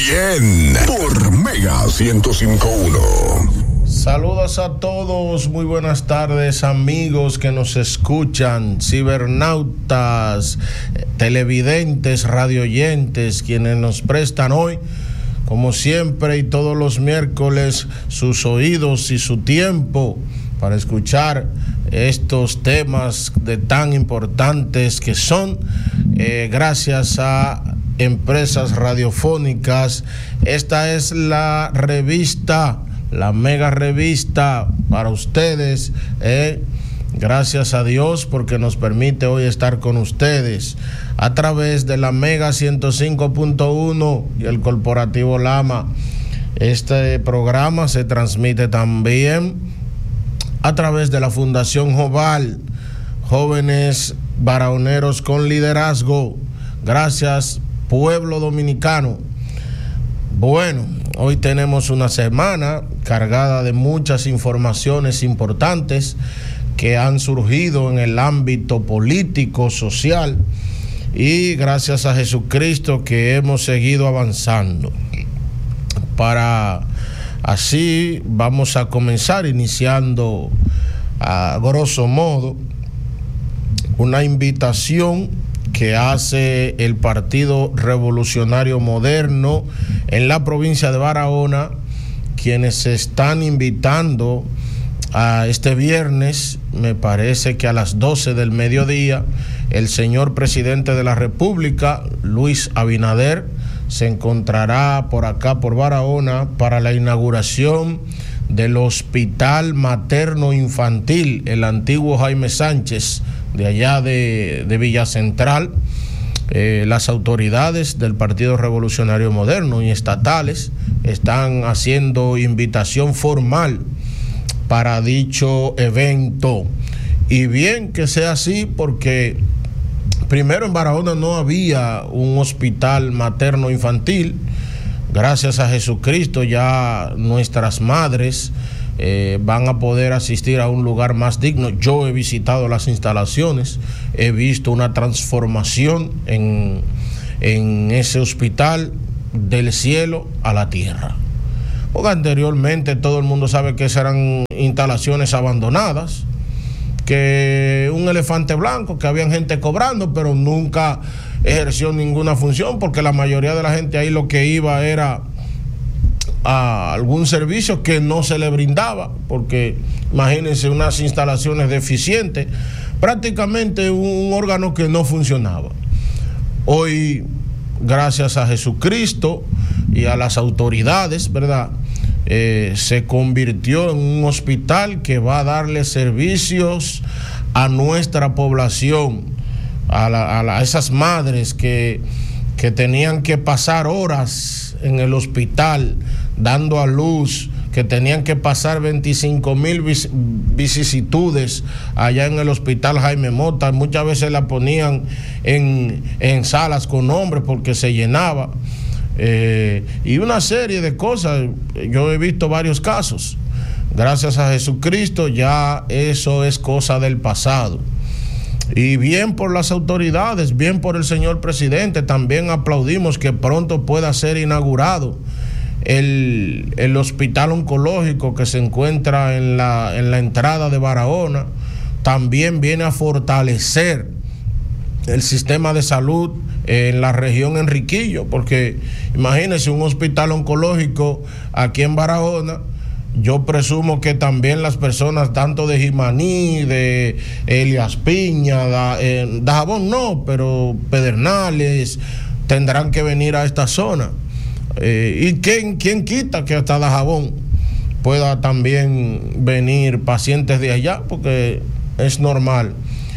bien por Mega 105.1. Saludos a todos, muy buenas tardes amigos que nos escuchan, cibernautas, televidentes, radioyentes, quienes nos prestan hoy, como siempre y todos los miércoles, sus oídos y su tiempo para escuchar estos temas de tan importantes que son, gracias a empresas radiofónicas. Esta es la revista, la mega revista para ustedes, gracias a Dios porque nos permite hoy estar con ustedes a través de la Mega 105.1 y el Corporativo Lama. Este programa se transmite también a través de la Fundación Joval, Jóvenes Barahonerianos con Liderazgo. Gracias, pueblo dominicano. Bueno, hoy tenemos una semana cargada de muchas informaciones importantes que han surgido en el ámbito político, social, y gracias a Jesucristo que hemos seguido avanzando. Así vamos a comenzar iniciando a grosso modo una invitación que hace el Partido Revolucionario Moderno en la provincia de Barahona, quienes se están invitando a este viernes, me parece que a las 12 del mediodía, el señor presidente de la República, Luis Abinader, se encontrará por acá, por Barahona, para la inauguración del Hospital Materno Infantil, el antiguo Jaime Sánchez, de allá de Villa Central. Las autoridades del Partido Revolucionario Moderno y estatales están haciendo invitación formal para dicho evento. Y bien que sea así, porque primero en Barahona no había un hospital materno infantil. Gracias a Jesucristo ya nuestras madres van a poder asistir a un lugar más digno. Yo he visitado las instalaciones, he visto una transformación en ese hospital del cielo a la tierra. Porque anteriormente todo el mundo sabe que esas eran instalaciones abandonadas, que un elefante blanco, que había gente cobrando, pero nunca ejerció ninguna función, porque la mayoría de la gente ahí lo que iba era a algún servicio que no se le brindaba, porque imagínense unas instalaciones deficientes, prácticamente un órgano que no funcionaba. Hoy, gracias a Jesucristo y a las autoridades, ¿verdad?, se convirtió en un hospital que va a darle servicios a nuestra población, a esas madres que tenían que pasar horas en el hospital dando a luz, que tenían que pasar 25,000 vicisitudes allá en el hospital Jaime Mota. Muchas veces la ponían en salas con hombres porque se llenaba. Y una serie de cosas. Yo he visto varios casos. Gracias a Jesucristo ya eso es cosa del pasado. Y bien por las autoridades, bien por el señor presidente. También aplaudimos que pronto pueda ser inaugurado el hospital oncológico que se encuentra en la entrada de Barahona. También viene a fortalecer el sistema de salud en la región Enriquillo, porque imagínense un hospital oncológico aquí en Barahona. Yo presumo que también las personas tanto de Jimaní, de Elias Piña, Dajabón no, pero Pedernales, tendrán que venir a esta zona. ¿Y quién quita que hasta Dajabón pueda también venir pacientes de allá? Porque es normal.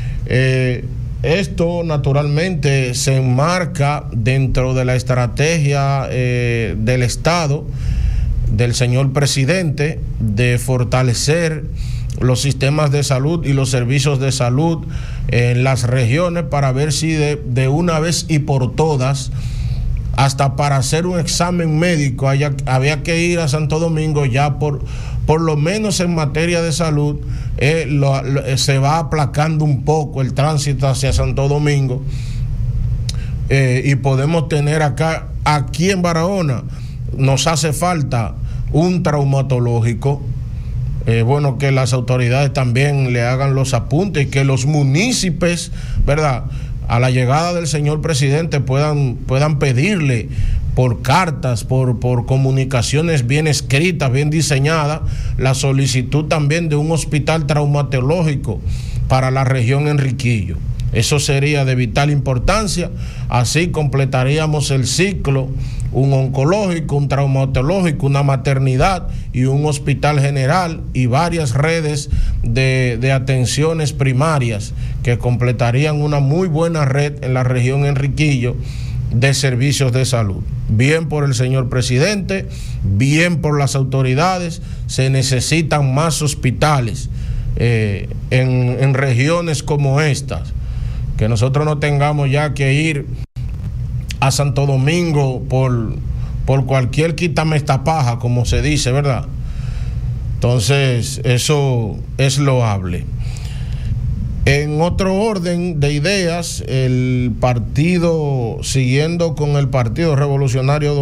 Esto naturalmente se enmarca dentro de la estrategia del Estado, del señor presidente, de fortalecer los sistemas de salud y los servicios de salud en las regiones, para ver si de una vez y por todas, hasta para hacer un examen médico había que ir a Santo Domingo. Ya por lo menos en materia de salud se va aplacando un poco el tránsito hacia Santo Domingo, y podemos tener acá aquí en Barahona nos hace falta un traumatológico. Bueno, que las autoridades también le hagan los apuntes y que los municipios, ¿verdad?, a la llegada del señor presidente puedan pedirle por cartas, por comunicaciones bien escritas, bien diseñadas, la solicitud también de un hospital traumatológico para la región Enriquillo. Eso sería de vital importancia. Así completaríamos el ciclo: un oncológico, un traumatológico, una maternidad y un hospital general, y varias redes de atenciones primarias que completarían una muy buena red en la región Enriquillo de servicios de salud. Bien por el señor presidente, bien por las autoridades. Se necesitan más hospitales en regiones como estas. Que nosotros no tengamos ya que ir a Santo Domingo por cualquier quítame esta paja, como se dice, ¿verdad? Entonces, eso es loable. En otro orden de ideas, el partido, siguiendo con el Partido Revolucionario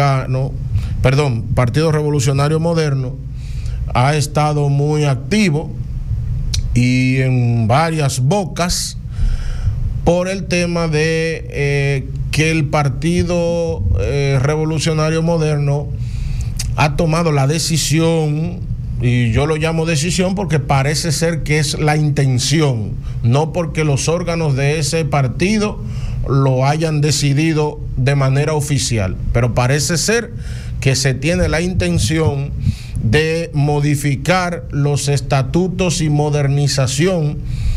Partido Revolucionario Moderno, ha estado muy activo y en varias bocas por el tema de que el Partido Revolucionario Moderno ha tomado la decisión, y yo lo llamo decisión porque parece ser que es la intención, no porque los órganos de ese partido lo hayan decidido de manera oficial, pero parece ser que se tiene la intención de modificar los estatutos y modernización,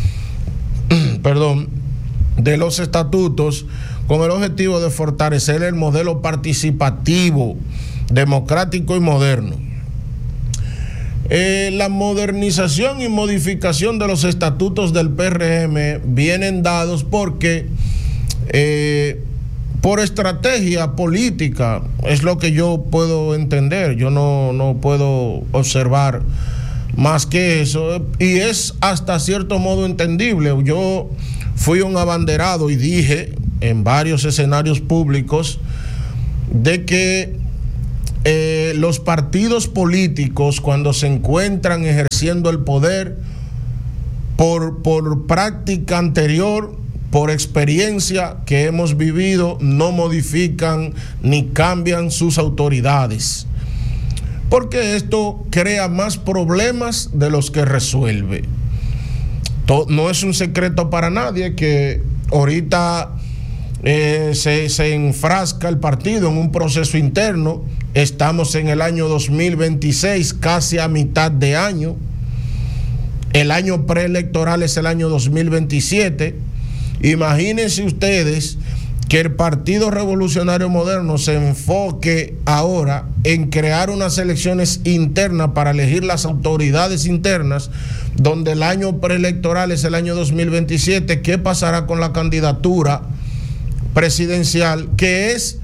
de los estatutos, con el objetivo de fortalecer el modelo participativo, democrático y moderno. La modernización y modificación de los estatutos del PRM vienen dados porque por estrategia política, es lo que yo puedo entender. Yo no puedo observar más que eso, y es hasta cierto modo entendible. Yo fui un abanderado y dije en varios escenarios públicos de que los partidos políticos, cuando se encuentran ejerciendo el poder, por práctica anterior, por experiencia que hemos vivido, no modifican ni cambian sus autoridades, porque esto crea más problemas de los que resuelve. No es un secreto para nadie que ahorita se enfrasca el partido en un proceso interno. Estamos en el año 2026, casi a mitad de año. El año preelectoral es el año 2027. Imagínense ustedes que el Partido Revolucionario Moderno se enfoque ahora en crear unas elecciones internas para elegir las autoridades internas, donde el año preelectoral es el año 2027. ¿Qué pasará con la candidatura presidencial, que es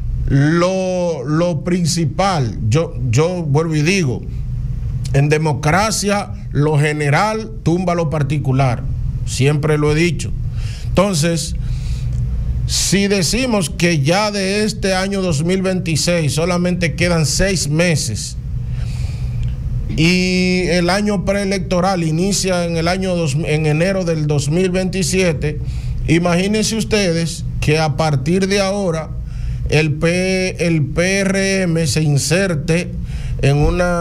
lo principal? Yo vuelvo y digo, en democracia lo general tumba lo particular, siempre lo he dicho. Entonces, si decimos que ya de este año 2026 solamente quedan 6 meses y el año preelectoral inicia en enero del 2027, imagínense ustedes que a partir de ahora el PRM se inserte en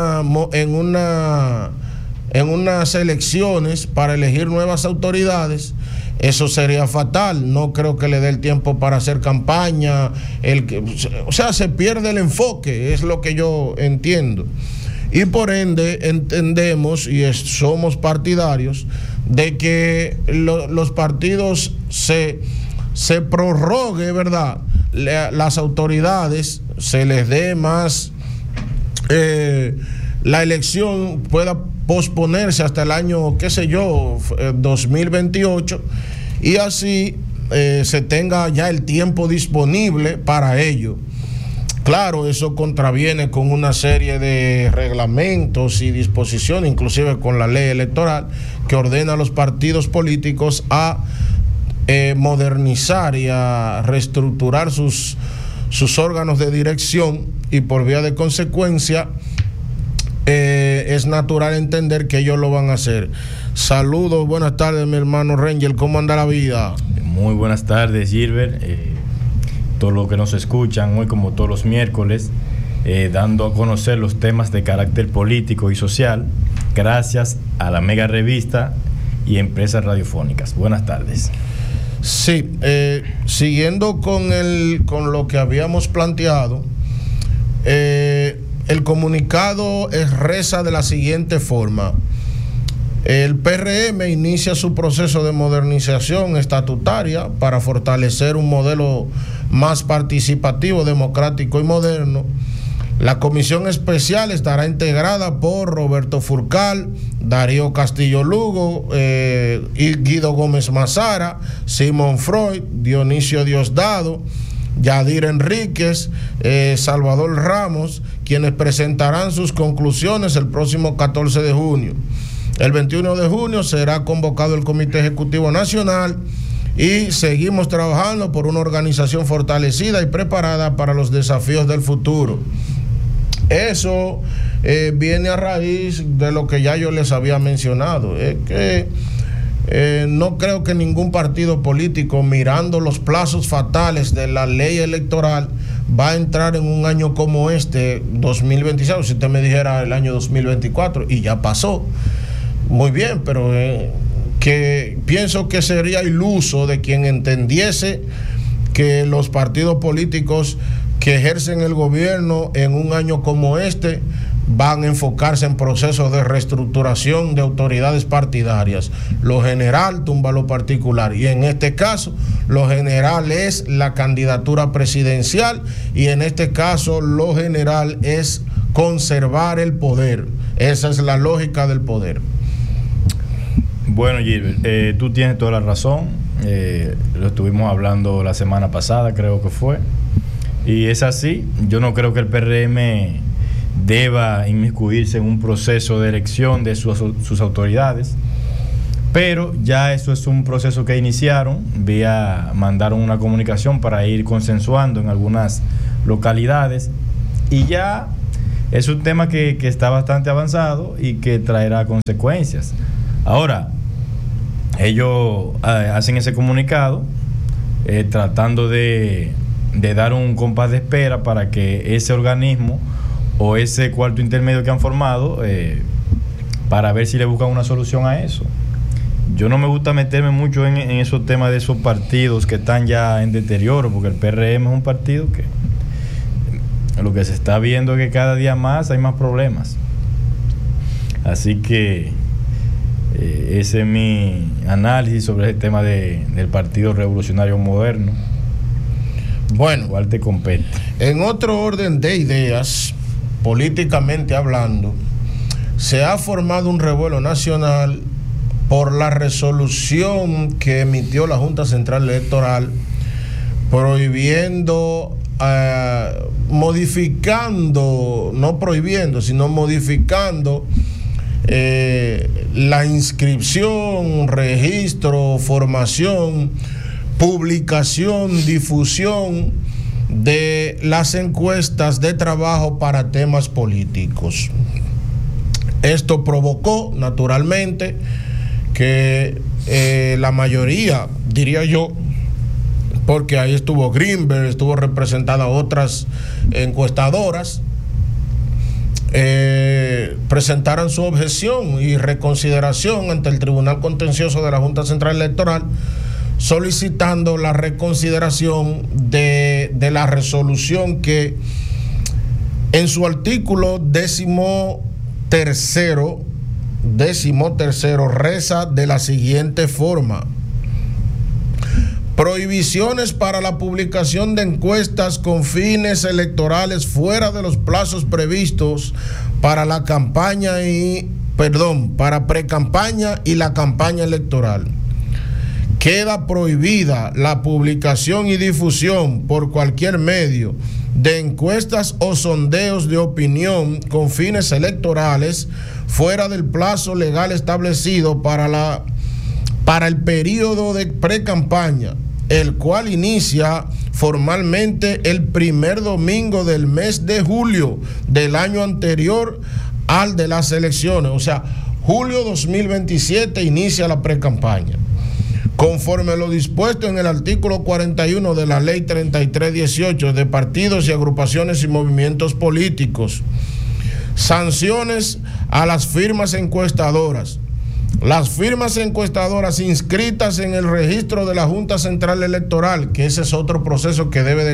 unas elecciones para elegir nuevas autoridades. Eso sería fatal. No creo que le dé el tiempo para hacer campaña. O sea, se pierde el enfoque, es lo que yo entiendo. Y por ende entendemos y somos partidarios de que los partidos se prorrogue, ¿verdad?, las autoridades, se les dé más, la elección pueda posponerse hasta el año, 2028, y así se tenga ya el tiempo disponible para ello. Claro, eso contraviene con una serie de reglamentos y disposiciones, inclusive con la ley electoral, que ordena a los partidos políticos a modernizar y a reestructurar sus sus órganos de dirección y por vía de consecuencia es natural entender que ellos lo van a hacer. Saludos, buenas tardes, mi hermano Ranger, ¿cómo anda la vida? Muy buenas tardes, Gilbert, todos los que nos escuchan hoy como todos los miércoles, dando a conocer los temas de carácter político y social gracias a la Mega Revista y empresas radiofónicas. Buenas tardes. Sí, siguiendo con lo que habíamos planteado, el comunicado reza de la siguiente forma: el PRM inicia su proceso de modernización estatutaria para fortalecer un modelo más participativo, democrático y moderno. La comisión especial estará integrada por Roberto Furcal, Darío Castillo Lugo, y Guido Gómez Mazara, Simón Freud, Dionisio Diosdado, Yadir Enríquez, Salvador Ramos, quienes presentarán sus conclusiones el próximo 14 de junio. El 21 de junio será convocado el Comité Ejecutivo Nacional y seguimos trabajando por una organización fortalecida y preparada para los desafíos del futuro. Eso viene a raíz de lo que ya yo les había mencionado. Es que no creo que ningún partido político, mirando los plazos fatales de la ley electoral, va a entrar en un año como este, 2026. Si usted me dijera el año 2024 y ya pasó, muy bien, pero que pienso que sería iluso de quien entendiese que los partidos políticos que ejercen el gobierno en un año como este van a enfocarse en procesos de reestructuración de autoridades partidarias. Lo general tumba lo particular, y en este caso lo general es la candidatura presidencial, y en este caso lo general es conservar el poder. Esa es la lógica del poder. Bueno, Gilbert, tú tienes toda la razón. Lo estuvimos hablando la semana pasada, creo que fue. Y es así. Yo no creo que el PRM deba inmiscuirse en un proceso de elección de sus autoridades, pero ya eso es un proceso que iniciaron. Mandaron una comunicación para ir consensuando en algunas localidades, y ya es un tema que está bastante avanzado y que traerá consecuencias. Ahora, ellos hacen ese comunicado tratando de dar un compás de espera para que ese organismo o ese cuarto intermedio que han formado, para ver si le buscan una solución a eso. Yo no me gusta meterme mucho en esos temas de esos partidos que están ya en deterioro, porque el PRM es un partido que lo que se está viendo es que cada día más hay más problemas. Así que ese es mi análisis sobre el tema del Partido Revolucionario Moderno. Bueno, igual te compete. En otro orden de ideas, políticamente hablando, se ha formado un revuelo nacional por la resolución que emitió la Junta Central Electoral prohibiendo, modificando, no prohibiendo, sino modificando la inscripción, registro, formación, publicación, difusión de las encuestas de trabajo para temas políticos. Esto provocó, naturalmente, que la mayoría, diría yo, porque ahí estuvo Greenberg, estuvo representada otras encuestadoras, presentaran su objeción y reconsideración ante el Tribunal Contencioso de la Junta Central Electoral, solicitando la reconsideración de la resolución que en su artículo 13º reza de la siguiente forma: prohibiciones para la publicación de encuestas con fines electorales fuera de los plazos previstos para la para precampaña y la campaña electoral. Queda prohibida la publicación y difusión por cualquier medio de encuestas o sondeos de opinión con fines electorales fuera del plazo legal establecido para el periodo de precampaña, el cual inicia formalmente el primer domingo del mes de julio del año anterior al de las elecciones. O sea, julio 2027 inicia la precampaña. Conforme a lo dispuesto en el artículo 41 de la Ley 3318 de partidos y agrupaciones y movimientos políticos, sanciones a las firmas encuestadoras. Las firmas encuestadoras inscritas en el registro de la Junta Central Electoral, que ese es otro proceso que debe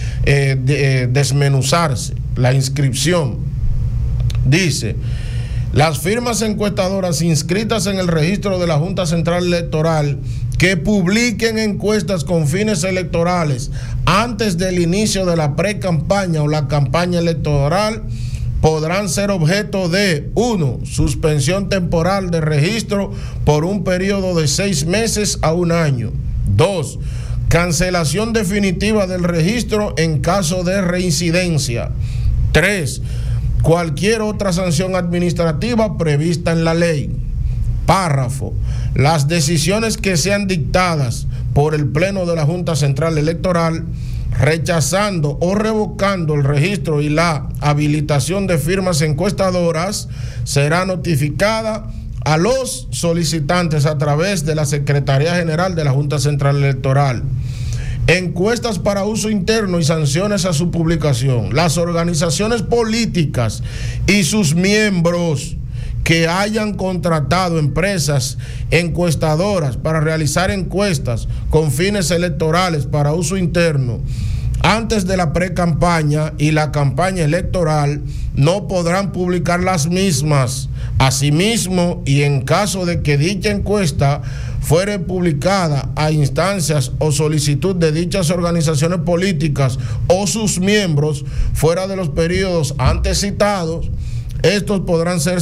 desmenuzarse, la inscripción. Dice: las firmas encuestadoras inscritas en el registro de la Junta Central Electoral que publiquen encuestas con fines electorales antes del inicio de la precampaña o la campaña electoral podrán ser objeto de 1. Suspensión temporal de registro por un periodo de 6 meses a 1 año. 2. Cancelación definitiva del registro en caso de reincidencia. 3. Cualquier otra sanción administrativa prevista en la ley. Párrafo. Las decisiones que sean dictadas por el Pleno de la Junta Central Electoral rechazando o revocando el registro y la habilitación de firmas encuestadoras será notificada a los solicitantes a través de la Secretaría General de la Junta Central Electoral. Encuestas para uso interno y sanciones a su publicación. Las organizaciones políticas y sus miembros que hayan contratado empresas encuestadoras para realizar encuestas con fines electorales para uso interno antes de la precampaña y la campaña electoral no podrán publicar las mismas. Asimismo, y en caso de que dicha encuesta fuere publicada a instancias o solicitud de dichas organizaciones políticas o sus miembros fuera de los periodos antes citados, estos podrán ser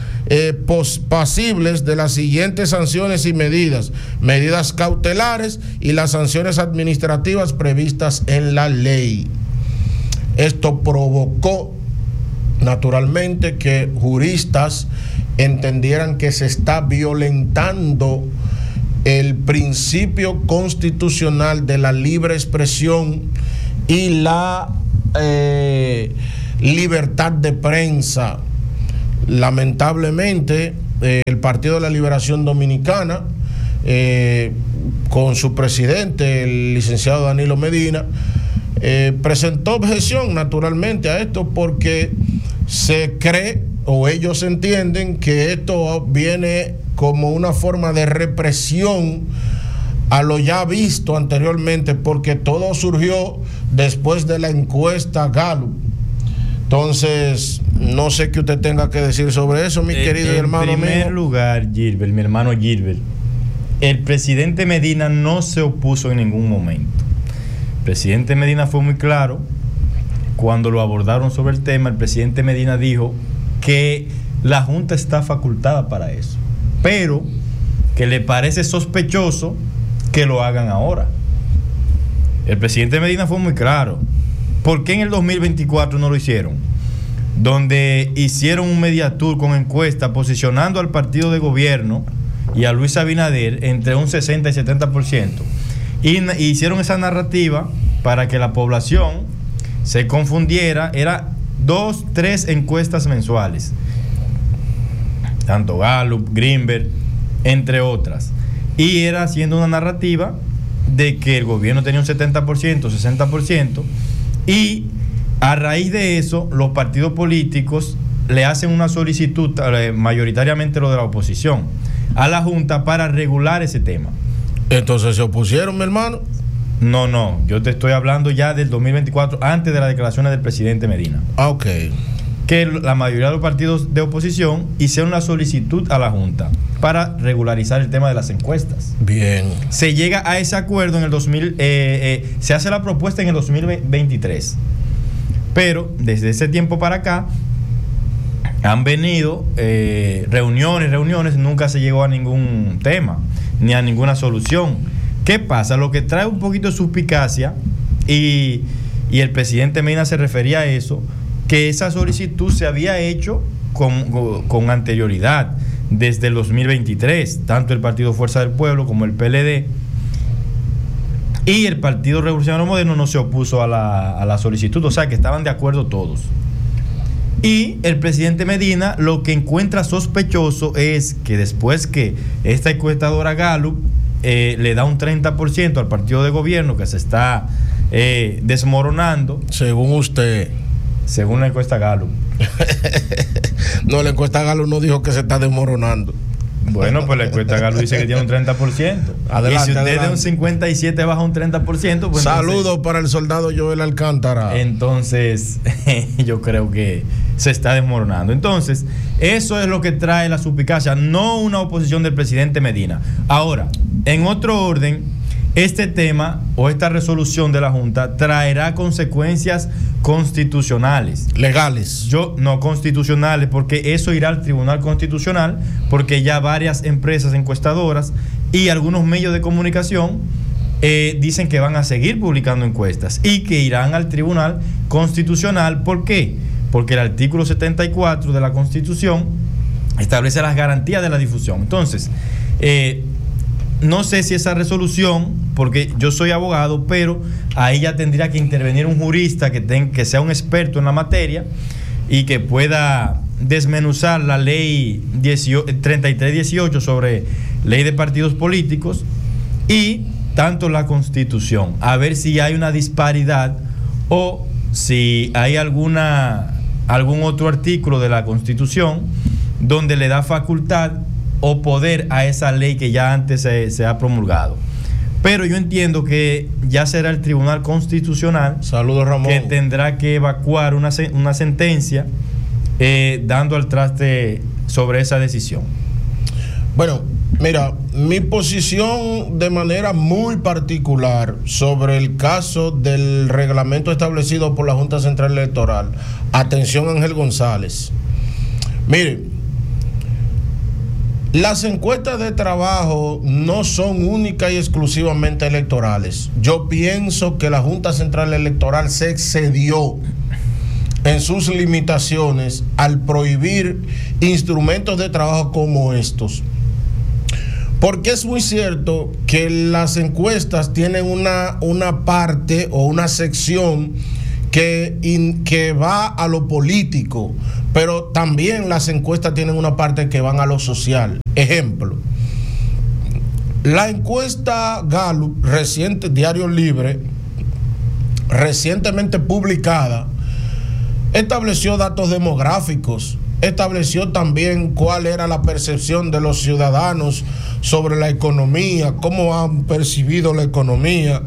pasibles de las siguientes sanciones y medidas cautelares y las sanciones administrativas previstas en la ley. Esto provocó naturalmente que juristas entendieran que se está violentando el principio constitucional de la libre expresión y la libertad de prensa. Lamentablemente, el Partido de la Liberación Dominicana, con su presidente, el licenciado Danilo Medina, presentó objeción naturalmente a esto porque se cree o ellos entienden que esto viene como una forma de represión a lo ya visto anteriormente, porque todo surgió después de la encuesta Gallup. Entonces, no sé qué usted tenga que decir sobre eso, mi querido hermano mío. En primer lugar, Gilbert, mi hermano Gilbert, el presidente Medina no se opuso en ningún momento. El presidente Medina fue muy claro cuando lo abordaron sobre el tema. El presidente Medina dijo que la Junta está facultada para eso, pero que le parece sospechoso que lo hagan ahora. El presidente Medina fue muy claro. ¿Por qué en el 2024 no lo hicieron? Donde hicieron un mediatour con encuesta posicionando al partido de gobierno y a Luis Abinader entre un 60 y 70%. Y hicieron esa narrativa para que la población se confundiera. Era 2, 3 encuestas mensuales. Tanto Gallup, Greenberg, entre otras. Y era haciendo una narrativa de que el gobierno tenía un 70%, 60%. Y a raíz de eso, los partidos políticos le hacen una solicitud, mayoritariamente lo de la oposición, a la Junta para regular ese tema. Entonces, ¿se opusieron, mi hermano? No, yo te estoy hablando ya del 2024, antes de las declaraciones del presidente Medina. Ah, ok. Que la mayoría de los partidos de oposición hicieron una solicitud a la Junta para regularizar el tema de las encuestas. Bien. Se llega a ese acuerdo en el se hace la propuesta en el 2023. Pero desde ese tiempo para acá han venido reuniones, nunca se llegó a ningún tema, ni a ninguna solución. ¿Qué pasa? Lo que trae un poquito de suspicacia, y el presidente Medina se refería a eso, que esa solicitud se había hecho con anterioridad, desde el 2023, tanto el Partido Fuerza del Pueblo como el PLD, Y el Partido Revolucionario Moderno no se opuso a la solicitud, o sea que estaban de acuerdo todos. Y el presidente Medina lo que encuentra sospechoso es que después que esta encuestadora Gallup le da un 30% al partido de gobierno que se está desmoronando. Según usted. Según la encuesta Gallup. No, la encuesta Gallup no dijo que se está desmoronando. Bueno, pues la encuesta Gallup dice que tiene un 30%. Adelante, y si usted adelante. de un 57 baja un 30%, pues saludos para el soldado Joel Alcántara. Entonces, yo creo que se está desmoronando. Entonces, eso es lo que trae la suspicacia, no una oposición del presidente Medina. Ahora, en otro orden, este tema o esta resolución de la Junta traerá consecuencias constitucionales. Legales. No constitucionales, porque eso irá al Tribunal Constitucional, porque ya varias empresas encuestadoras y algunos medios de comunicación dicen que van a seguir publicando encuestas y que irán al Tribunal Constitucional. ¿Por qué? Porque el artículo 74 de la Constitución establece las garantías de la difusión. Entonces, no sé si esa resolución, porque yo soy abogado, pero ahí ya tendría que intervenir un jurista que sea un experto en la materia y que pueda desmenuzar la ley 3318 sobre ley de partidos políticos y tanto la Constitución, a ver si hay una disparidad o si hay algún otro artículo de la Constitución donde le da facultad o poder a esa ley que ya antes se ha promulgado. Pero yo entiendo que ya será el Tribunal Constitucional, saludos, Ramón, que tendrá que evacuar una sentencia dando al traste sobre esa decisión. Bueno, mira, mi posición de manera muy particular sobre el caso del reglamento establecido por la Junta Central Electoral. Atención, Ángel González. Mire, las encuestas de trabajo no son únicas y exclusivamente electorales. Yo pienso que la Junta Central Electoral se excedió en sus limitaciones al prohibir instrumentos de trabajo como estos. Porque es muy cierto que las encuestas tienen una parte o una sección que va a lo político, pero también las encuestas tienen una parte que van a lo social. Ejemplo, la encuesta Gallup reciente, Diario Libre, recientemente publicada, estableció datos demográficos, estableció también cuál era la percepción de los ciudadanos sobre la economía, cómo han percibido la economía.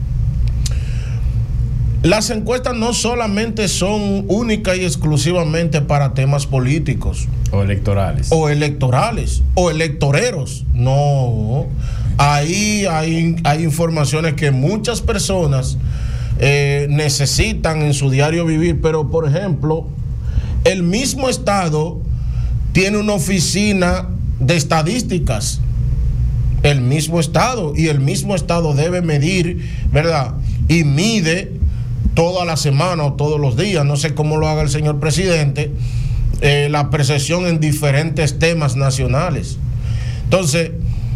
Las encuestas no solamente son únicas y exclusivamente para temas políticos. O electorales. O electoreros. No. Ahí hay informaciones que muchas personas necesitan en su diario vivir. Pero, por ejemplo, el mismo Estado tiene una oficina de estadísticas. El mismo Estado. Y el mismo Estado debe medir, ¿verdad? Y mide toda la semana o todos los días, no sé cómo lo haga el señor presidente, la percepción en diferentes temas nacionales. Entonces,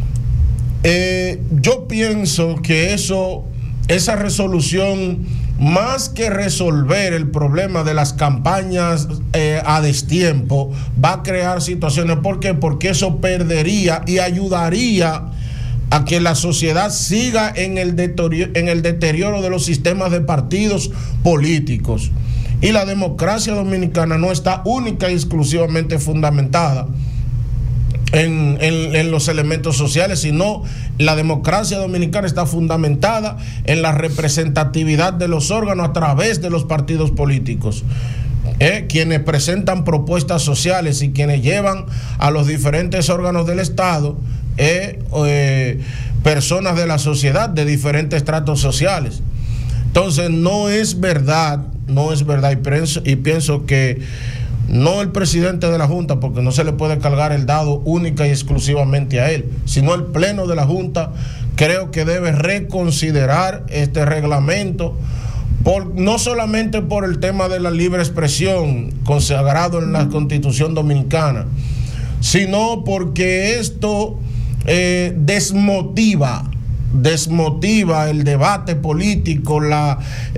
yo pienso que esa resolución, más que resolver el problema de las campañas a destiempo, va a crear situaciones. ¿Por qué? Porque eso perdería y ayudaría a que la sociedad siga en el deterioro de los sistemas de partidos políticos. Y la democracia dominicana no está única y exclusivamente fundamentada en los elementos sociales, sino la democracia dominicana está fundamentada en la representatividad de los órganos a través de los partidos políticos. Quienes presentan propuestas sociales y quienes llevan a los diferentes órganos del Estado personas de la sociedad de diferentes estratos sociales. Entonces no es verdad y pienso que no el presidente de la Junta, porque no se le puede cargar el dado única y exclusivamente a él, sino el pleno de la Junta, creo que debe reconsiderar este reglamento, no solamente por el tema de la libre expresión consagrado en la Constitución Dominicana, sino porque esto desmotiva desmotiva el debate político, la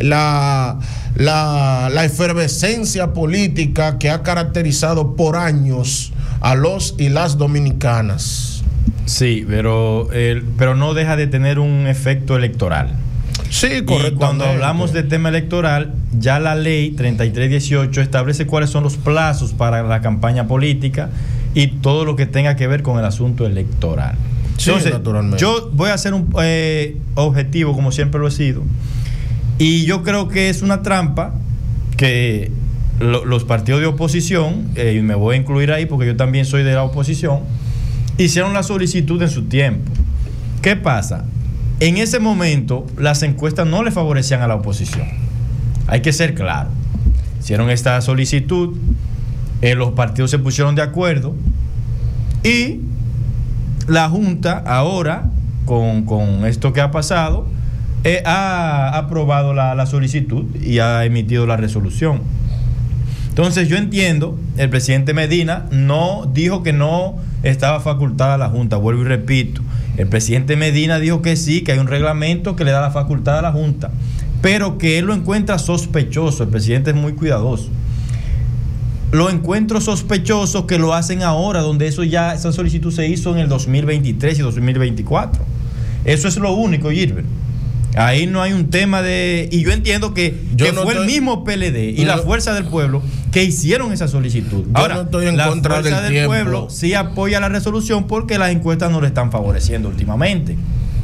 efervescencia política que ha caracterizado por años a los y las dominicanas. Sí, pero no deja de tener un efecto electoral. Sí, correcto. Cuando hablamos de tema electoral, ya la ley 3318 establece cuáles son los plazos para la campaña política y todo lo que tenga que ver con el asunto electoral. Sí, entonces, naturalmente. yo voy a ser un objetivo, como siempre lo he sido, y yo creo que es una trampa que los partidos de oposición, y me voy a incluir ahí porque yo también soy de la oposición, hicieron la solicitud en su tiempo. ¿Qué pasa? En ese momento las encuestas no le favorecían a la oposición. Hay que ser claro. Hicieron esta solicitud, los partidos se pusieron de acuerdo y la Junta ahora, con esto que ha pasado, ha aprobado la solicitud y ha emitido la resolución. Entonces yo entiendo, el presidente Medina no dijo que no estaba facultada la Junta, vuelvo y repito. El presidente Medina dijo que sí, que hay un reglamento que le da la facultad a la Junta, pero que él lo encuentra sospechoso. El presidente es muy cuidadoso. Lo encuentro sospechoso que lo hacen ahora, donde esa solicitud se hizo en el 2023 y 2024. Eso es lo único, Gilbert. Ahí no hay un tema de... Y yo entiendo que fue el mismo PLD y la Fuerza del Pueblo que hicieron esa solicitud. Ahora, no estoy en contra la Fuerza del Pueblo sí apoya la resolución porque las encuestas no le están favoreciendo últimamente.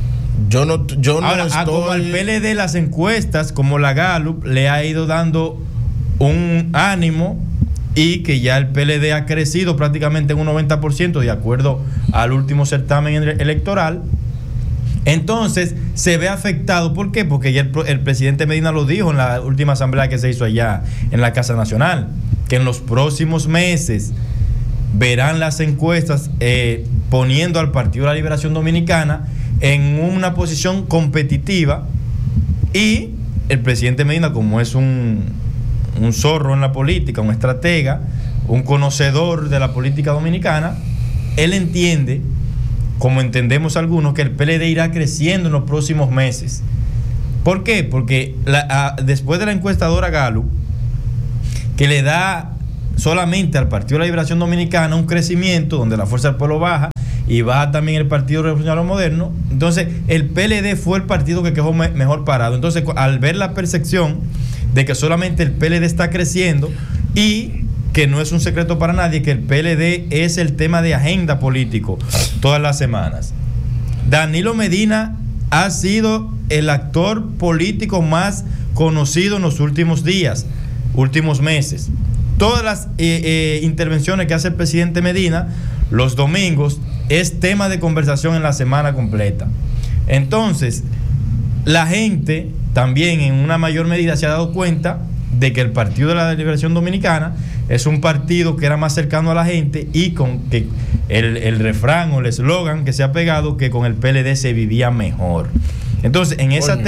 Como al PLD las encuestas, como la Gallup, le ha ido dando un ánimo y que ya el PLD ha crecido prácticamente en un 90% de acuerdo al último certamen electoral. Entonces se ve afectado. ¿Por qué? Porque ya el presidente Medina lo dijo en la última asamblea que se hizo allá en la Casa Nacional, que en los próximos meses verán las encuestas poniendo al Partido de la Liberación Dominicana en una posición competitiva, y el presidente Medina, como es un zorro en la política, un estratega, un conocedor de la política dominicana, él entiende, como entendemos algunos, que el PLD irá creciendo en los próximos meses. ¿Por qué? Porque después de la encuestadora Gallup, que le da solamente al Partido de la Liberación Dominicana un crecimiento, donde la Fuerza del Pueblo baja y baja también el Partido Revolucionario Moderno, entonces el PLD fue el partido que quedó mejor parado. Entonces, al ver la percepción de que solamente el PLD está creciendo, y que no es un secreto para nadie que el PLD es el tema de agenda político todas las semanas, Danilo Medina ha sido el actor político más conocido en los últimos días, últimos meses. Todas las intervenciones que hace el presidente Medina los domingos es tema de conversación en la semana completa. Entonces, la gente también en una mayor medida se ha dado cuenta de que el Partido de la Liberación Dominicana es un partido que era más cercano a la gente, y con que el refrán o el eslogan que se ha pegado, que con el PLD se vivía mejor. Entonces, en esa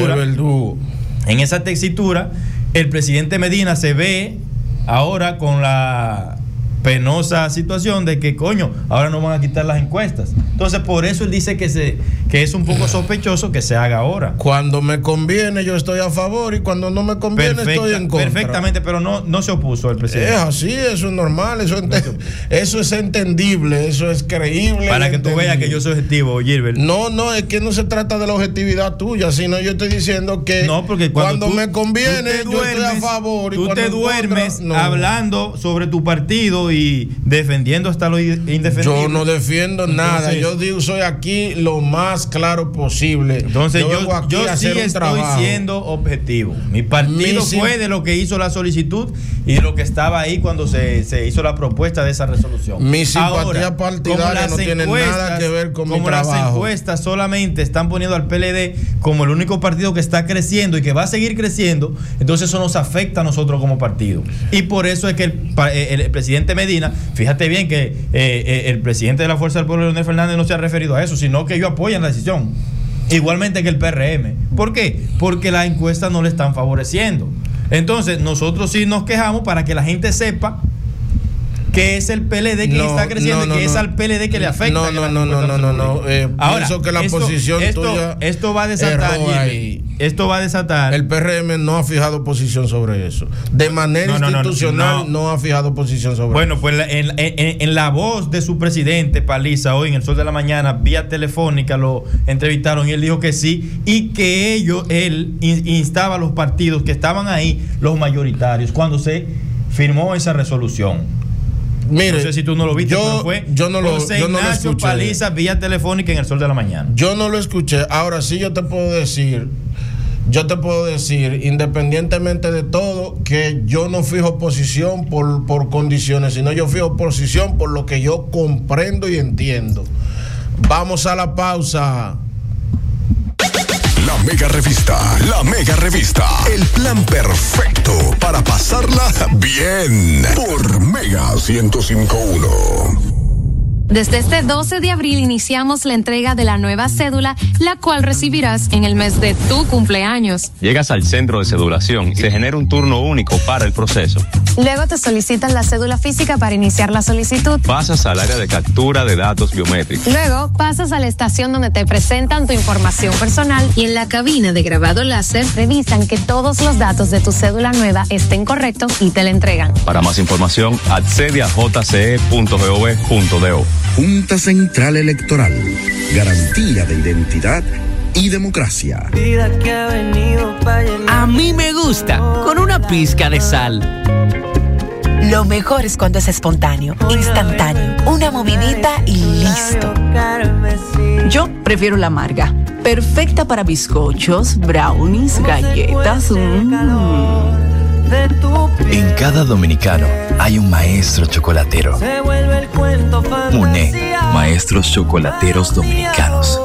tesitura, el presidente Medina se ve ahora con la penosa situación de que, ahora no van a quitar las encuestas. Entonces, por eso él dice que es un poco sospechoso que se haga ahora. Cuando me conviene yo estoy a favor, y cuando no me conviene estoy en contra. Perfectamente, pero no se opuso el presidente. Es así, eso es normal, eso es entendible, eso es creíble. Para que tú veas que yo soy objetivo, Gilbert. No, es que no se trata de la objetividad tuya, sino yo estoy diciendo que porque cuando me conviene yo estoy a favor. Tú te duermes hablando sobre tu partido y defendiendo hasta lo indefendible. Yo no defiendo nada, yo soy aquí lo más claro posible. Entonces yo sí estoy siendo objetivo. Mi partido fue de lo que hizo la solicitud y de lo que estaba ahí cuando se hizo la propuesta de esa resolución. Mi simpatía partidaria no tiene nada que ver con mi trabajo. Como las encuestas solamente están poniendo al PLD como el único partido que está creciendo y que va a seguir creciendo, entonces eso nos afecta a nosotros como partido. Y por eso es que el presidente Medina, fíjate bien que el presidente de la Fuerza del Pueblo, Leonel Fernández, no se ha referido a eso, sino que ellos apoyan la decisión, igualmente que el PRM. ¿Por qué? Porque las encuestas no le están favoreciendo. Entonces nosotros sí nos quejamos para que la gente sepa que es el PLD quien está creciendo, es al PLD que le afecta. Ahora, pienso que la posición tuya esto va a desatar. Esto va a desatar. El PRM no ha fijado posición sobre eso. De manera institucional no ha fijado posición sobre eso. Bueno, pues en la voz de su presidente, Paliza, hoy en el Sol de la Mañana, vía telefónica, lo entrevistaron y él dijo que sí, y que él instaba a los partidos que estaban ahí, los mayoritarios, cuando se firmó esa resolución. Mire, no sé si tú no lo viste, pero fue yo no lo Ignacio Paliza vía telefónica en el Sol de la Mañana. Yo no lo escuché. Ahora sí yo te puedo decir, independientemente de todo, que yo no fijo posición por condiciones, sino yo fijo posición por lo que yo comprendo y entiendo. Vamos a la pausa. La Mega Revista, el plan perfecto para pasarla bien por Mega 105.1. Desde este 12 de abril iniciamos la entrega de la nueva cédula, la cual recibirás en el mes de tu cumpleaños. Llegas al centro de cedulación y se genera un turno único para el proceso. Luego te solicitan la cédula física para iniciar la solicitud. Pasas al área de captura de datos biométricos. Luego pasas a la estación donde te presentan tu información personal y en la cabina de grabado láser revisan que todos los datos de tu cédula nueva estén correctos y te la entregan. Para más información, accede a jce.gov.do. Junta Central Electoral, garantía de identidad y democracia. A mí me gusta, con una pizca de sal. Lo mejor es cuando es espontáneo, instantáneo, una movidita y listo. Yo prefiero la amarga, perfecta para bizcochos, brownies, galletas. En cada dominicano hay un maestro chocolatero. Muné, maestros chocolateros dominicanos.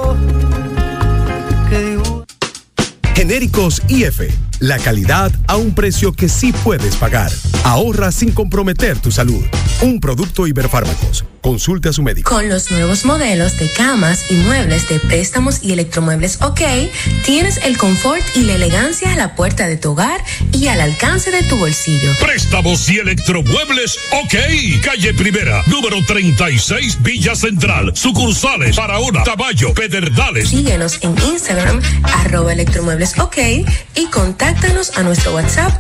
Genéricos IF, la calidad a un precio que sí puedes pagar. Ahorra sin comprometer tu salud. Un producto Iberfármacos. Consulte a su médico. Con los nuevos modelos de camas y muebles de préstamos y electromuebles OK, tienes el confort y la elegancia a la puerta de tu hogar y al alcance de tu bolsillo. Préstamos y electromuebles OK. Calle Primera, número 36, Villa Central. Sucursales Barahona, Caballo, Pedernales. Síguenos en Instagram, @electromueblesok, y contáctanos a nuestro WhatsApp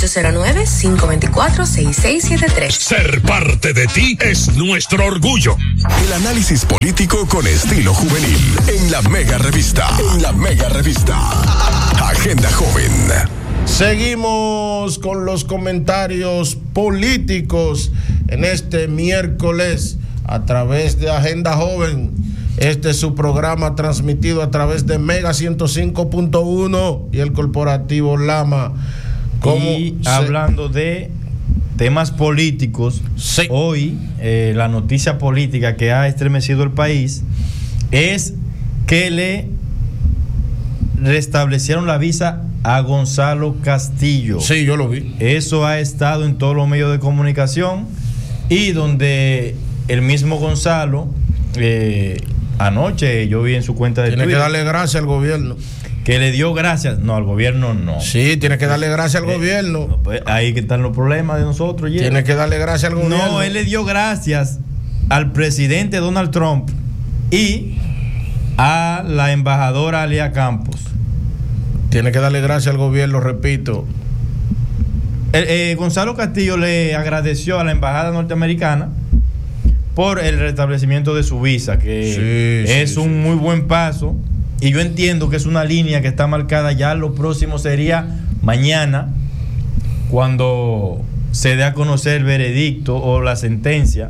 809-524-6673. Ser parte de ti es nuestro orgullo. El análisis político con estilo juvenil en la Mega Revista. Agenda Joven. Seguimos con los comentarios políticos en este miércoles a través de Agenda Joven. Este es su programa transmitido a través de Mega 105.1 y el corporativo Lama. Hablando de temas políticos, sí. Hoy la noticia política que ha estremecido el país es que le restablecieron la visa a Gonzalo Castillo. Sí, yo lo vi. Eso ha estado en todos los medios de comunicación y donde el mismo Gonzalo, anoche yo vi en su cuenta de Twitter. Twitter. Tiene que darle gracias al gobierno. Que le dio gracias. No, al gobierno no. Sí, tiene que darle gracias al gobierno. No, pues, ahí que están los problemas de nosotros. Tiene que darle gracias al gobierno. No, él le dio gracias al presidente Donald Trump y a la embajadora Alia Campos. Tiene que darle gracias al gobierno, repito. Gonzalo Castillo le agradeció a la embajada norteamericana por el restablecimiento de su visa, que es un muy buen paso. Y yo entiendo que es una línea que está marcada ya. Lo próximo sería mañana, cuando se dé a conocer el veredicto o la sentencia,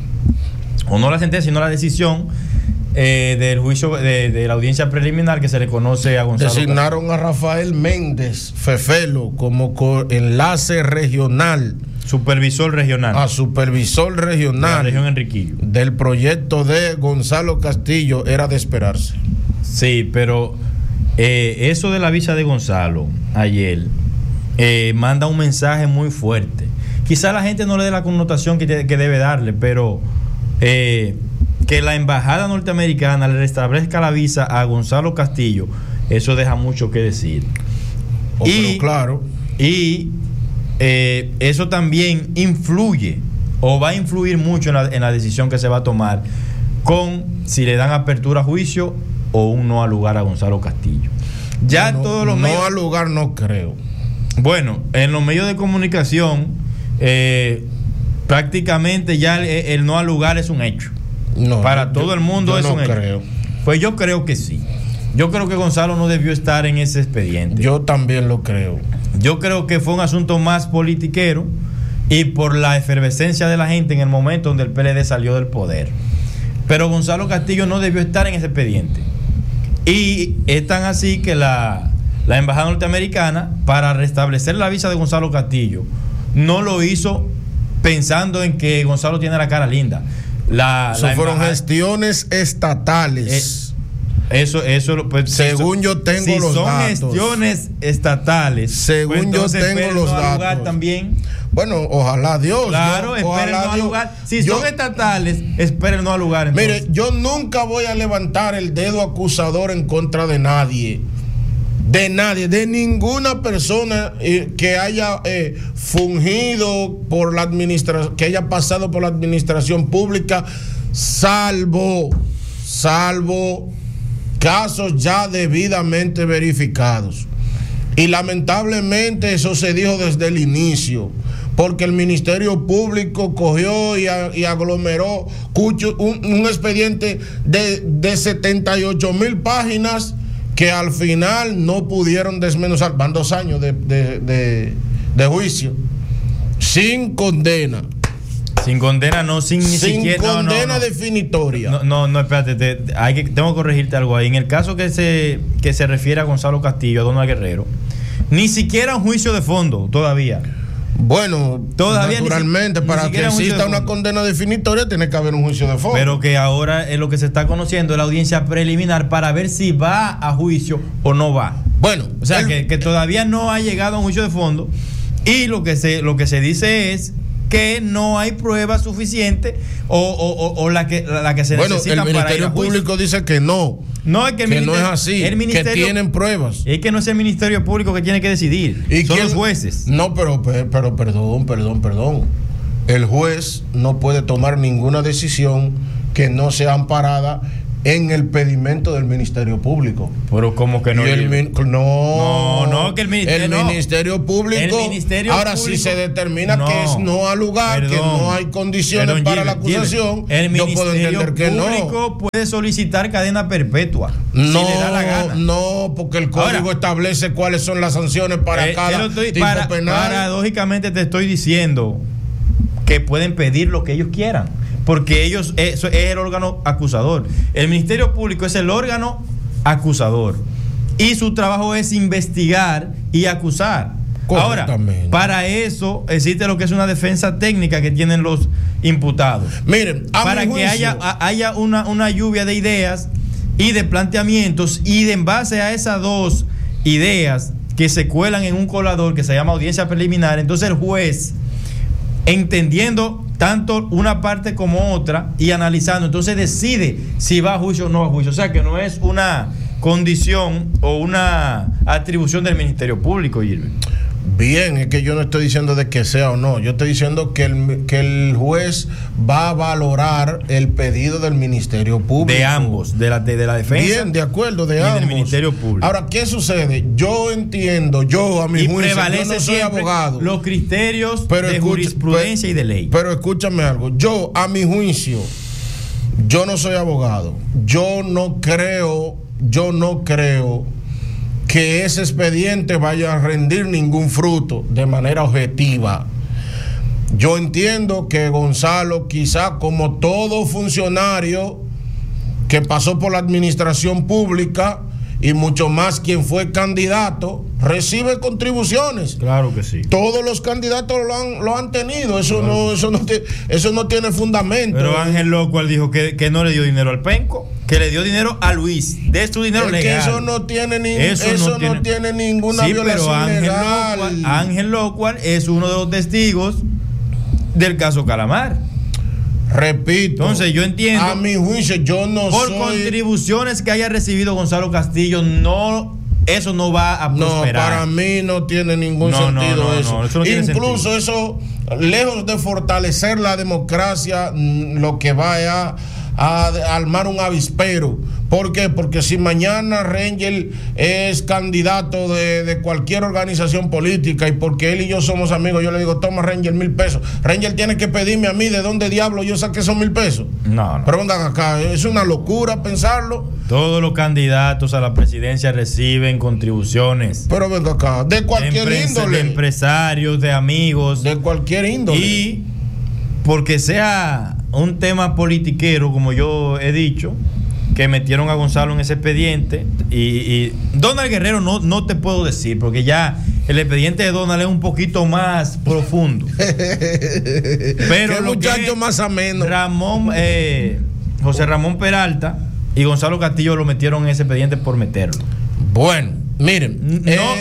o no la sentencia, sino la decisión del juicio de la audiencia preliminar que se le conoce a Gonzalo. Designaron a Rafael Méndez Fefelo como enlace regional. Supervisor regional. Supervisor regional. De la región Enriquillo. Del proyecto de Gonzalo Castillo. Era de esperarse. Sí, pero eso de la visa de Gonzalo ayer manda un mensaje muy fuerte. Quizá la gente no le dé la connotación que debe darle, pero que la embajada norteamericana le restablezca la visa a Gonzalo Castillo, eso deja mucho que decir. Pero claro. Y eso también influye o va a influir mucho en la decisión que se va a tomar con si le dan apertura a juicio o un no al lugar a Gonzalo Castillo. Ya no, todos los medios, no al lugar no creo. Bueno, en los medios de comunicación prácticamente ya el no al lugar es un hecho. No, para todo el mundo es un hecho. Creo. Pues yo creo que sí. Yo creo que Gonzalo no debió estar en ese expediente. Yo también lo creo. Yo creo que fue un asunto más politiquero y por la efervescencia de la gente en el momento donde el PLD salió del poder. Pero Gonzalo Castillo no debió estar en ese expediente. Y es tan así que la embajada norteamericana, para restablecer la visa de Gonzalo Castillo, no lo hizo pensando en que Gonzalo tiene la cara linda. Fueron gestiones estatales. Eso pues, según yo tengo los datos. Si son gestiones estatales, según pues yo tengo los datos también. Bueno, ojalá Dios. Claro, esperen no al lugar. Si son estatales, esperen no al lugar. Entonces. Mire, yo nunca voy a levantar el dedo acusador en contra de nadie. De nadie, de ninguna persona que haya fungido por la administración, que haya pasado por la administración pública, salvo casos ya debidamente verificados. Y lamentablemente eso se dijo desde el inicio, porque el Ministerio Público cogió y aglomeró un expediente de 78,000 páginas que al final no pudieron desmenuzar. Van 2 años de juicio sin condena. Sin condena, no, sin condena definitoria. No, espérate, tengo que corregirte algo ahí. En el caso que se refiere a Gonzalo Castillo, a Donald Guerrero, ni siquiera un juicio de fondo todavía. Bueno, todavía naturalmente, para que exista una condena definitoria tiene que haber un juicio de fondo. Pero que ahora lo que se está conociendo es la audiencia preliminar para ver si va a juicio o no va. Bueno, o sea que todavía no ha llegado a un juicio de fondo y lo que se dice es que no hay pruebas suficientes o la que se necesitan para ir a juicio. Bueno, el Ministerio Público dice que no. No, es que no es así, que tienen pruebas. Es que no es el Ministerio Público que tiene que decidir, son los jueces. No, pero perdón. El juez no puede tomar ninguna decisión que no sea amparada en el pedimento del Ministerio Público. Pero ¿cómo que no? Que el Ministerio Público. Ahora, si se determina que es no al lugar, que no hay condiciones para la acusación, yo puedo entender que no. El Ministerio Público puede solicitar cadena perpetua si le da la gana. No, porque el código establece cuáles son las sanciones para cada tipo penal. Paradójicamente te estoy diciendo que pueden pedir lo que ellos quieran, porque ellos es el órgano acusador. El Ministerio Público es el órgano acusador y su trabajo es investigar y acusar. Ahora, para eso existe lo que es una defensa técnica que tienen los imputados. Miren, para que haya una lluvia de ideas y de planteamientos, y en base a esas dos ideas que se cuelan en un colador que se llama audiencia preliminar, entonces el juez, entendiendo tanto una parte como otra y analizando, entonces decide si va a juicio o no va a juicio. O sea que no es una condición o una atribución del Ministerio Público, Gilbert. Bien, es que yo no estoy diciendo de que sea o no, yo estoy diciendo que el juez va a valorar el pedido del Ministerio Público. De ambos, de la defensa. Bien, de acuerdo, de ambos. Del Ministerio Público. Ahora, ¿qué sucede? Yo entiendo, a mi juicio, yo no soy abogado. Los criterios de jurisprudencia y de ley. Pero escúchame algo, a mi juicio, yo no soy abogado. Yo no creo que ese expediente vaya a rendir ningún fruto de manera objetiva. Yo entiendo que Gonzalo, quizá como todo funcionario que pasó por la administración pública y mucho más quien fue candidato, recibe contribuciones. Claro que sí. Todos los candidatos lo han tenido. Eso no tiene fundamento. Pero Ángel Locual dijo que no le dio dinero al Penco, que le dio dinero a Luis, de su dinero legal. Que eso no tiene ninguna violación legal. Ángel Locual es uno de los testigos del caso Calamar. Repito, entonces yo entiendo, a mi juicio, yo no por soy, contribuciones que haya recibido Gonzalo Castillo, no eso no va a prosperar. No, para mí no tiene ningún sentido eso. Eso no tiene Incluso sentido. eso, lejos de fortalecer la democracia, lo que va a armar un avispero. ¿Por qué? Porque si mañana Rangel es candidato de cualquier organización política y porque él y yo somos amigos, yo le digo, toma Rangel $1,000. Rangel tiene que pedirme a mí de dónde diablo yo saqué esos $1,000. No. Pero vengan acá, es una locura pensarlo. Todos los candidatos a la presidencia reciben contribuciones. Pero venga acá, de cualquier índole. De empresarios, de amigos. De cualquier índole. Y porque sea un tema politiquero, como yo he dicho, que metieron a Gonzalo en ese expediente. Y Donald Guerrero no te puedo decir, porque ya el expediente de Donald es un poquito más profundo. Pero qué muchacho más ameno. José Ramón Peralta y Gonzalo Castillo lo metieron en ese expediente por meterlo. Bueno, miren,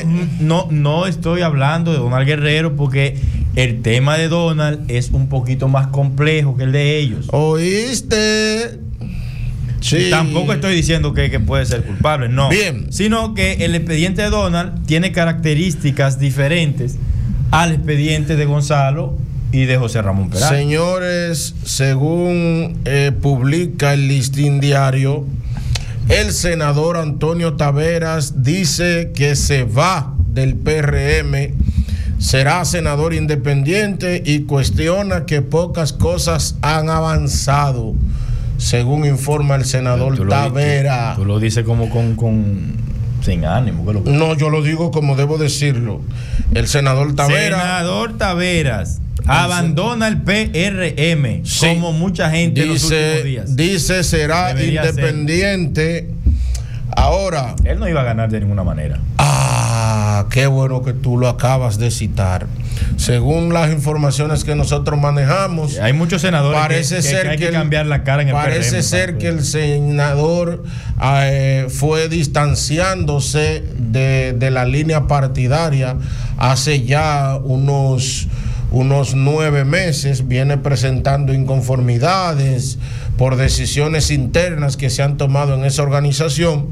no estoy hablando de Donald Guerrero, porque el tema de Donald es un poquito más complejo que el de ellos. ¿Oíste? Sí. Tampoco estoy diciendo que puede ser culpable, no. Bien. Sino que el expediente de Donald tiene características diferentes al expediente de Gonzalo y de José Ramón Peralta. Señores, según publica el Listín Diario, el senador Antonio Taveras dice que se va del PRM, será senador independiente y cuestiona que pocas cosas han avanzado, según informa el senador Taveras. Tú lo dices como sin ánimo. No, yo lo digo como debo decirlo. El senador Taveras. Senador Taveras abandona el PRM, sí, como mucha gente en los últimos días. Dice será independiente. Ahora, él no iba a ganar de ninguna manera. Qué bueno que tú lo acabas de citar. Según las informaciones que nosotros manejamos, hay muchos senadores parece ser hay que cambiar la cara en el parece PRM, ser que el senador fue distanciándose de la línea partidaria hace ya unos 9 meses. Viene presentando inconformidades por decisiones internas que se han tomado en esa organización.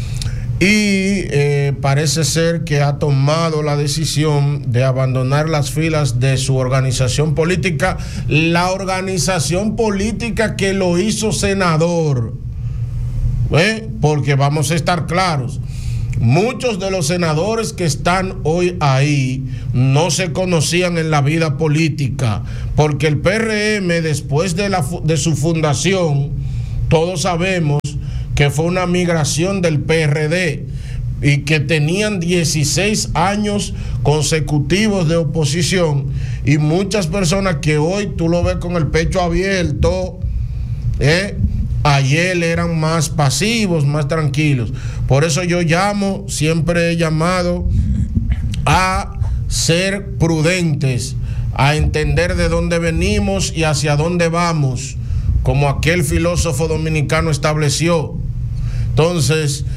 Y parece ser que ha tomado la decisión de abandonar las filas de su organización política, la organización política que lo hizo senador. Porque vamos a estar claros, muchos de los senadores que están hoy ahí no se conocían en la vida política, porque el PRM, después de su fundación, todos sabemos que fue una migración del PRD y que tenían 16 años consecutivos de oposición, y muchas personas que hoy tú lo ves con el pecho abierto, ayer eran más pasivos, más tranquilos. Por eso yo siempre he llamado a ser prudentes, a entender de dónde venimos y hacia dónde vamos, como aquel filósofo dominicano estableció. Entonces,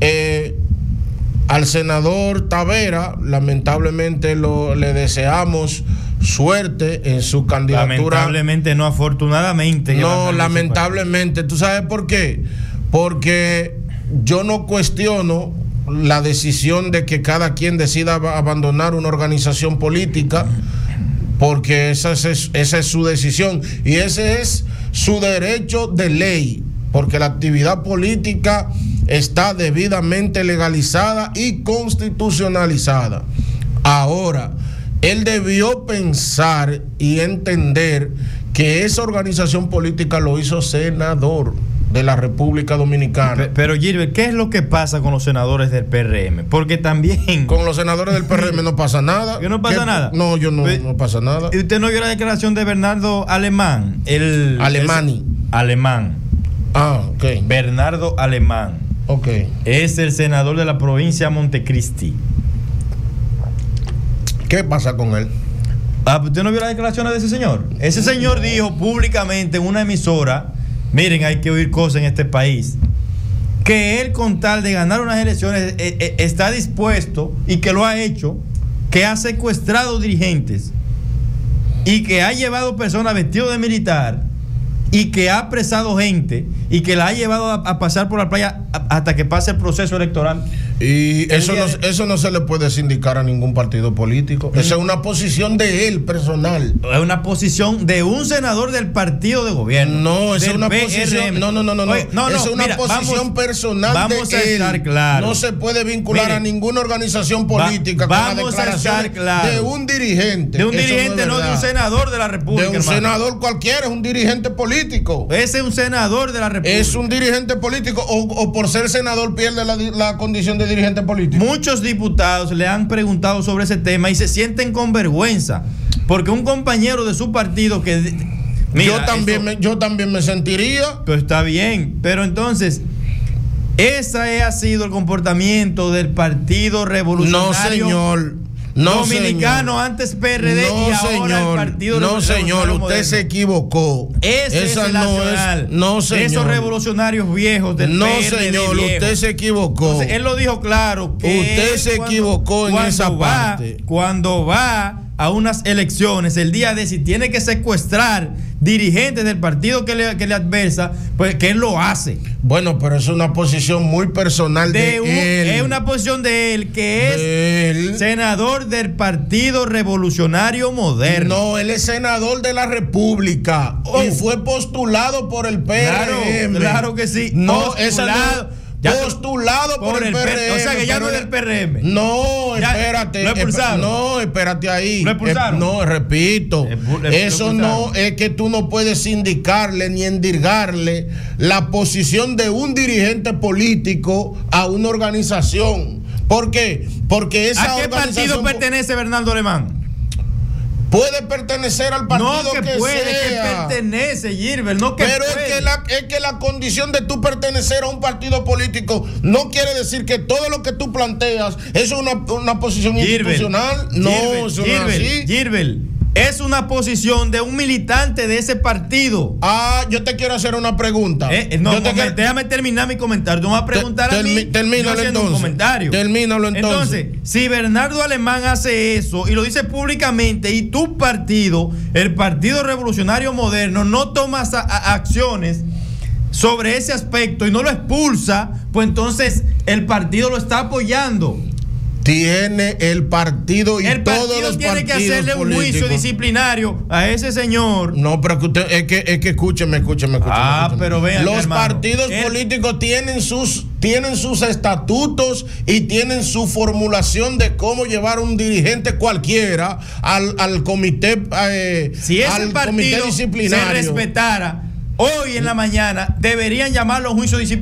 al senador Taveras, lamentablemente le deseamos suerte en su candidatura. Lamentablemente, no, afortunadamente. No, lamentablemente. ¿Tú sabes por qué? Porque yo no cuestiono la decisión de que cada quien decida abandonar una organización política, porque esa es su decisión y ese es su derecho de ley, porque la actividad política está debidamente legalizada y constitucionalizada. Ahora, él debió pensar y entender que esa organización política lo hizo senador de la República Dominicana. Pero Gilbert, ¿qué es lo que pasa con los senadores del PRM? Porque también con los senadores del PRM no pasa nada. ¿Que no pasa nada? No, no pasa nada. ¿Y usted no vio la declaración de Bernardo Alemán? Alemán. Ok. Bernardo Alemán. Ok. Es el senador de la provincia de Montecristi. ¿Qué pasa con él? ¿Usted no vio las declaraciones de ese señor? Ese señor dijo públicamente en una emisora, miren, hay que oír cosas en este país, que él, con tal de ganar unas elecciones, está dispuesto, y que lo ha hecho, que ha secuestrado dirigentes y que ha llevado personas vestidas de militar y que ha apresado gente y que la ha llevado a pasar por la playa hasta que pase el proceso electoral. Y eso no se le puede sindicar a ningún partido político. Esa es una posición de él personal. Es una posición de un senador del partido de gobierno. No, es una posición. No. Es una posición personal de él. Vamos a estar claros. No se puede vincular a ninguna organización política con la declaración de un dirigente. De un dirigente, no de un senador de la República. De un senador cualquiera, es un dirigente político. Ese es un senador de la República. Es un dirigente político o por ser senador pierde la condición de dirigente político. Muchos diputados le han preguntado sobre ese tema y se sienten con vergüenza porque un compañero de su partido que mira, yo también me sentiría. Pues está bien, pero entonces ese ha sido el comportamiento del Partido Revolucionario Dominicano, señor. Antes PRD y ahora el Partido No, señor, usted moderno. Se equivocó. Esa no es. No, señor. Esos revolucionarios viejos del PRD señor, viejo. Usted se equivocó. Entonces, él lo dijo claro. Que usted se equivocó en esa parte. Cuando va a unas elecciones, el día de si tiene que secuestrar dirigentes del partido que le adversa, pues que él lo hace. Bueno, pero es una posición muy personal de él. Es una posición de él, que es senador del Partido Revolucionario Moderno. No, él es senador de la República y fue postulado por el PRM. Claro que sí. No, postulado por el PRM. O sea que ya no es del PRM. No, espérate. ¿Lo expulsaron? No, espérate ahí. ¿Lo expulsaron? No, repito. Eso no es que tú no puedes indicarle ni endirgarle la posición de un dirigente político a una organización. ¿Por qué? Porque esa organización. ¿A qué partido pertenece Bernardo Alemán? Puede pertenecer al partido no que puede, sea. Que pertenece, Gilbert, no que pero puede. Es que la condición de tú pertenecer a un partido político no quiere decir que todo lo que tú planteas es una posición institucional. No, eso no es así. Gilbert, es una posición de un militante de ese partido. Yo te quiero hacer una pregunta. Déjame terminar mi comentario. Tú me vas a preguntar a mí. Termínalo entonces. Termínalo entonces. Si Bernardo Alemán hace eso y lo dice públicamente y tu partido, el Partido Revolucionario Moderno, no toma acciones sobre ese aspecto y no lo expulsa, pues entonces el partido lo está apoyando. Tiene el partido y todos los partidos tiene que hacerle un juicio disciplinario a ese señor. No, pero que usted es que escúcheme. Pero vean, los partidos políticos tienen sus estatutos y tienen su formulación de cómo llevar un dirigente cualquiera al comité si ese partido comité disciplinario se respetara, hoy en la mañana deberían llamarlo a un juicio disciplinario.